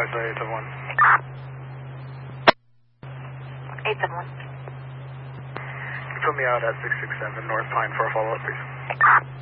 advised by 871. 871. Put me out at 667 North Pine for a follow-up, please.